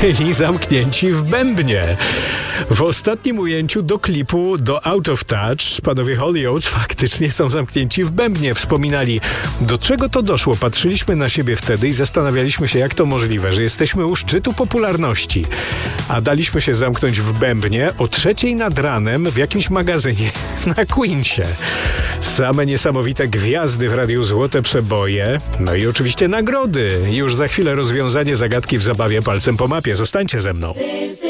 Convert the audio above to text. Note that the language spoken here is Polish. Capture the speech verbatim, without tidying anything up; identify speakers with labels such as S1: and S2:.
S1: byli zamknięci w bębnie. W ostatnim ujęciu do klipu do Out of Touch panowie Holy Oates faktycznie są zamknięci w bębnie. Wspominali, do czego to doszło. Patrzyliśmy na siebie wtedy i zastanawialiśmy się, jak to możliwe, że jesteśmy u szczytu popularności, a daliśmy się zamknąć w bębnie o trzeciej nad ranem w jakimś magazynie na Queensie. Same niesamowite gwiazdy w Radiu Złote Przeboje. No i oczywiście nagrody. Już za chwilę rozwiązanie zagadki w zabawie palcem po mapie. Zostańcie ze mną.